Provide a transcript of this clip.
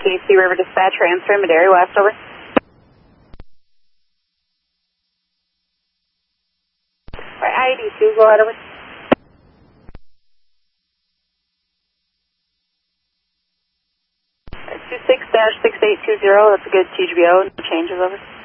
Casey River Dispatch, transfer Madera West, over. Right, IED2, go ahead, over. 26-6820, that's a good TGBO, no changes, over.